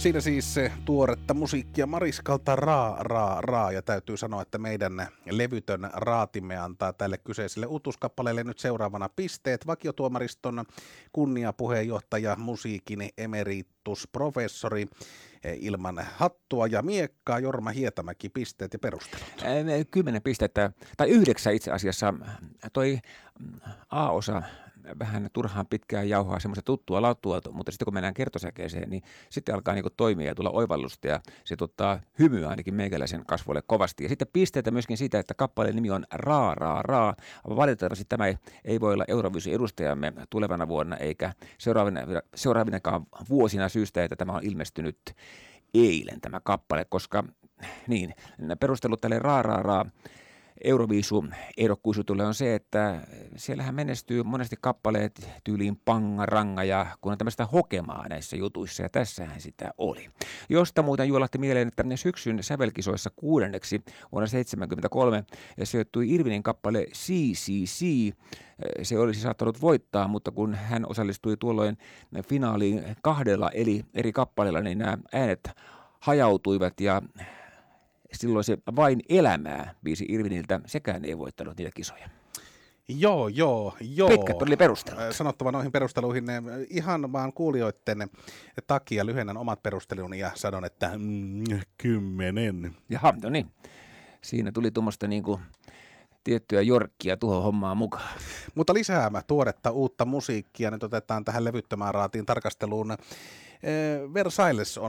Siinä siis se tuoretta musiikkia Mariskalta Raa. Ja täytyy sanoa, että meidän levytön raatimme antaa tälle kyseiselle uutuuskappaleelle nyt seuraavana pisteet. Vakiotuomariston kunniapuheenjohtaja, musiikin emeritusprofessori ilman hattua ja miekkaa, Jorma Hietamäki, pisteet ja perustelut. 10 pistettä, tai 9 itse asiassa. Toi A-osa vähän turhaan pitkään jauhaa semmoista tuttua lauttua, mutta sitten kun mennään kertosäkeeseen, niin sitten alkaa niinku toimia ja tulla oivallusta ja se hymyä ainakin meikäläisen kasvoille kovasti. Ja sitten pisteitä myöskin siitä, että kappaleen nimi on Raa. Valitettavasti tämä ei voi olla Euroviisun edustajamme tulevana vuonna eikä seuraavinakaan vuosina syystä, että tämä on ilmestynyt eilen tämä kappale, koska niin, perustelut tälle Raa Euroviisu-ehdokkuisuudelle on se, että siellähän menestyy monesti kappaleet tyyliin Pangaranga ja kun on tämmöistä hokemaa näissä jutuissa ja tässähän sitä oli. Josta muuten juolahti mieleen, että syksyn sävelkisoissa 6. vuonna 1973 sijoittui Irvinin kappale CCC. Se olisi saattanut voittaa, mutta kun hän osallistui tuolloin finaaliin 2 eri kappaleilla, niin nämä äänet hajautuivat ja silloin se Vain elämää biisi Irviniltä, sekään ei voittanut niitä kisoja. Joo. Pitkät oli perustelut. Sanottava noihin perusteluihin ihan vaan kuulijoiden takia lyhennän omat perusteluni ja sanon, että 10. Jaha, no niin. Siinä tuli tuommoista niinku tiettyä jorkkia tuohon hommaan mukaan. Mutta lisää tuoretta uutta musiikkia. Nyt otetaan tähän levyttömään raatiin tarkasteluun. Versailles on